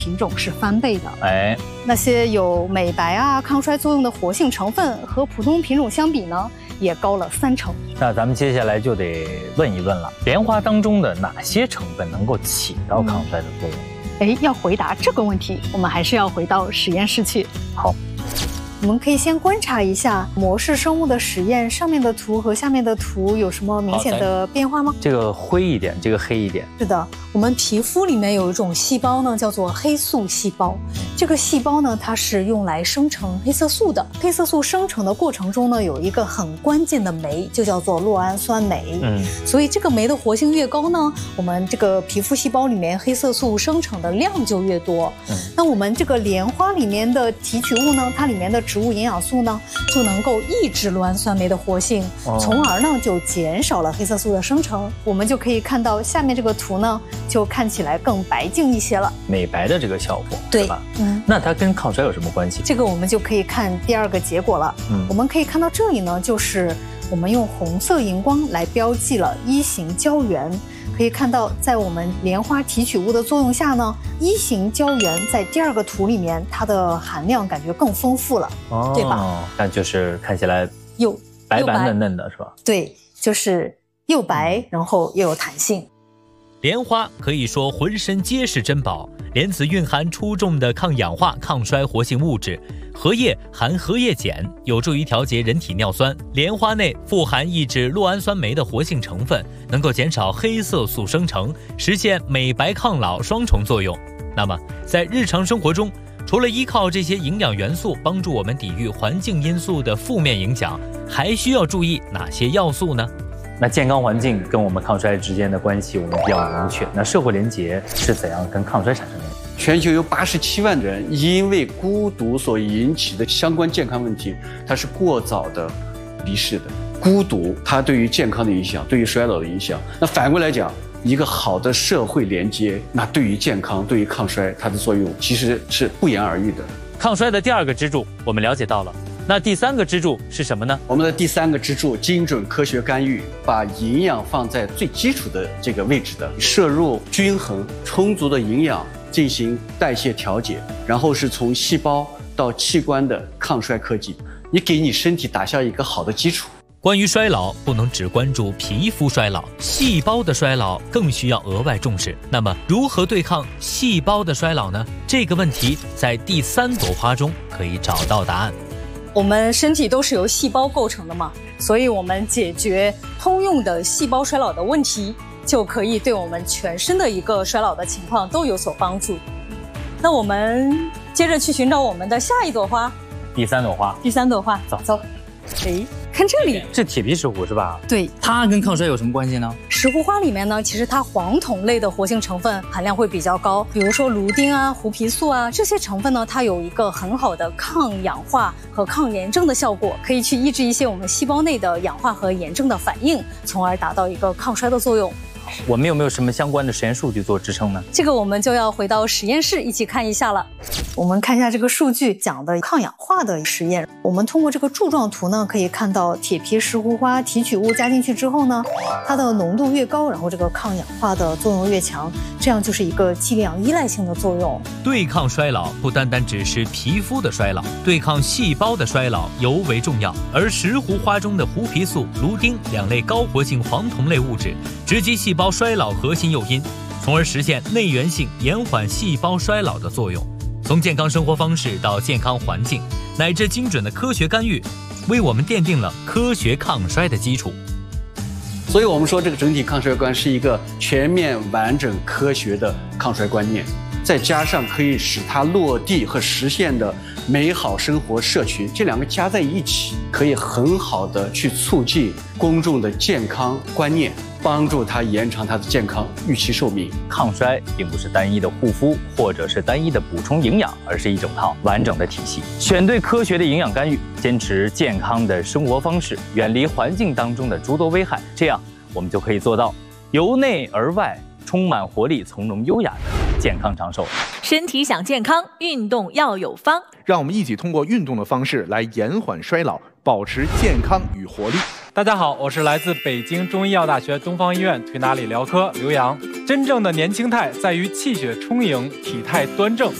品种是翻倍的。 哎， 那些有美白啊、抗衰作用的活性成分和普通品种相比呢，也高了3成。 那咱们接下来就得问一问了，莲花当中的哪些成分能够起到抗衰的作用？ 要回答这个问题，我们还是要回到实验室去。 好。 我们可以先观察一下模式生物的实验，上面的图和下面的图有什么明显的变化吗？ 这个灰一点，这个黑一点。 是的，我们皮肤里面有一种细胞呢，叫做黑素细胞。这个细胞呢，它是用来生成黑色素的。黑色素生成的过程中呢，有一个很关键的酶，就叫做酪氨酸酶。所以这个酶的活性越高呢，我们这个皮肤细胞里面黑色素生成的量就越多。那我们这个莲花里面的提取物呢，它里面的植物营养素呢，就能够抑制酪氨酸酶的活性，从而呢就减少了黑色素的生成。我们就可以看到下面这个图呢，就看起来更白净一些了， 美白的这个效果， 对吧？那它跟抗衰有什么关系？ 这个我们就可以看第2个结果了。我们可以看到这里呢，就是我们用红色荧光来标记了1型胶原。可以看到，在我们莲花提取物的作用下呢，1型胶原在第2个图里面，它的含量感觉更丰富了，对吧？ 那就是看起来又白白嫩嫩的，是吧？ 对，就是又白，然后又有弹性。 莲花可以说浑身皆是珍宝，莲子蕴含出众的抗氧化、抗衰活性物质。荷叶含荷叶碱，有助于调节人体尿酸。莲花内富含抑制酪氨酸酶的活性成分，能够减少黑色素生成，实现美白抗老双重作用。那么，在日常生活中，除了依靠这些营养元素帮助我们抵御环境因素的负面影响，还需要注意哪些要素呢？ 那健康环境跟我们抗衰之间的关系我们比较明确，那社会连结是怎样跟抗衰产生联系？ 全球有87万人因为孤独所引起的相关健康问题，它是过早的离世的。孤独它对于健康的影响，对于衰老的影响。那反过来讲，一个好的社会连接，那对于健康、对于抗衰，它的作用其实是不言而喻的。 抗衰的第2个支柱我们了解到了，那第3个支柱是什么呢？ 我们的第3个支柱，精准科学干预，把营养放在最基础的这个位置的，摄入均衡充足的营养，进行代谢调节，然后是从细胞到器官的抗衰科技，你给你身体打下一个好的基础。 关于衰老，不能只关注皮肤衰老，细胞的衰老更需要额外重视。那么，如何对抗细胞的衰老呢？这个问题在第3朵花中可以找到答案。 我们身体都是由细胞构成的嘛，所以我们解决通用的细胞衰老的问题，就可以对我们全身的一个衰老的情况都有所帮助。那我们接着去寻找我们的下一朵花， 第3朵花。 第3朵花，走。看这里， 这铁皮石斛是吧？ 对， 它跟抗衰有什么关系呢？ 石斛花里面呢，其实它黄酮类的活性成分含量会比较高，比如说芦丁啊、胡皮素啊这些成分呢，它有一个很好的抗氧化和抗炎症的效果，可以去抑制一些我们细胞内的氧化和炎症的反应，从而达到一个抗衰的作用。 我们有没有什么相关的实验数据做支撑呢？ 这个我们就要回到实验室一起看一下了。我们看一下这个数据讲的抗氧化的实验。我们通过这个柱状图呢，可以看到铁皮石斛花提取物加进去之后呢，它的浓度越高，然后这个抗氧化的作用越强，这样就是一个剂量依赖性的作用。 对抗衰老不单单只是皮肤的衰老，对抗细胞的衰老尤为重要。而石斛花中的胡皮素、芦丁2类高活性黄酮类物质，直击细胞衰老核心诱因，从而实现内源性延缓细胞衰老的作用。从健康生活方式到健康环境，乃至精准的科学干预，为我们奠定了科学抗衰的基础。 所以我们说这个整体抗衰观是一个全面完整科学的抗衰观念，再加上可以使它落地和实现的美好生活社群，这2个加在一起，可以很好的去促进公众的健康观念，帮助他延长他的健康预期寿命。 抗衰并不是单一的护肤或者是单一的补充营养，而是一整套完整的体系。选对科学的营养干预，坚持健康的生活方式，远离环境当中的诸多危害，这样我们就可以做到由内而外充满活力、从容优雅的健康长寿。 身体想健康，运动要有方。 让我们一起通过运动的方式来延缓衰老，保持健康与活力。 大家好，我是来自北京中医药大学东方医院推拿理疗科刘洋。真正的年轻态在于气血充盈，体态端正。